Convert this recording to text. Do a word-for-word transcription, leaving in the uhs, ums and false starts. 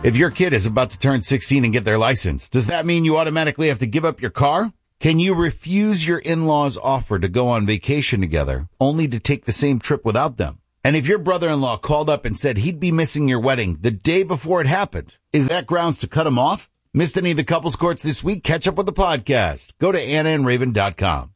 If your kid is about to turn sixteen and get their license, does that mean you automatically have to give up your car? Can you refuse your in-laws' offer to go on vacation together, only to take the same trip without them? And if your brother-in-law called up and said he'd be missing your wedding the day before it happened, is that grounds to cut him off? Missed any of the couples courts this week? Catch up with the podcast. Go to anna and raven dot com.